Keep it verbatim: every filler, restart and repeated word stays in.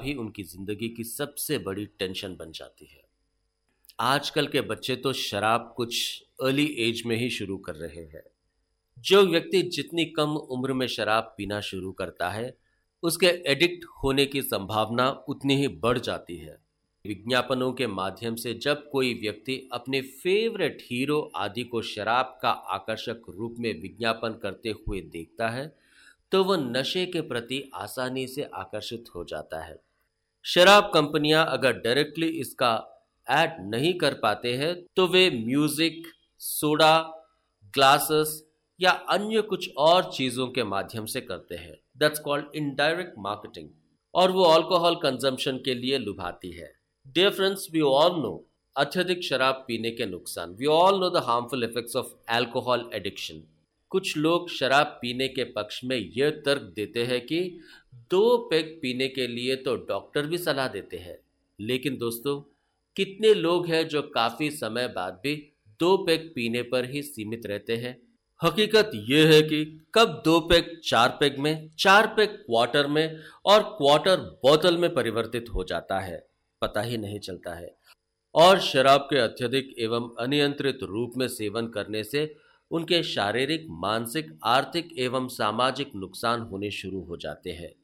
भी उनकी जिंदगी की सबसे बड़ी टेंशन बन जाती है। आजकल के बच्चे तो शराब कुछ अर्ली एज में ही शुरू कर रहे हैं। जो व्यक्ति जितनी कम उम्र में शराब पीना शुरू करता है, उसके एडिक्ट होने की संभावना उतनी ही बढ़ जाती है। विज्ञापनों के माध्यम से जब कोई व्यक्ति अपने फेवरेट हीरो आदि को शराब का आकर्षक रूप में विज्ञापन करते हुए देखता है, तो वह नशे के प्रति आसानी से आकर्षित हो जाता है। शराब कंपनियां अगर डायरेक्टली इसका ऐड नहीं कर पाते हैं, तो वे म्यूजिक, सोडा, ग्लासेस या अन्य कुछ और चीजों के माध्यम से करते हैं। That's called indirect marketing. और वो अल्कोहल कंजम्पशन के लिए लुभाती है। Dear friends, we all know अत्यधिक शराब पीने के नुकसान। We all know the harmful effects of alcohol addiction. कुछ लोग शराब पीने के पक्ष में यह तर्क देते हैं कि दो पेग पीने के लिए तो डॉक्टर भी सलाह देते हैं। लेकिन दोस्तों, कितने लोग हैं जो काफी समय बाद भी दो पेग पीने पर ही सीमित रहते हैं? हकीकत यह है कि कब दो पेग चार पेग में, चार पेग क्वार्टर में और क्वार्टर बोतल में परिवर्तित हो जाता है, पता ही नहीं चलता है। और शराब के अत्यधिक एवं अनियंत्रित रूप में सेवन करने से उनके शारीरिक, मानसिक, आर्थिक एवं सामाजिक नुकसान होने शुरू हो जाते हैं।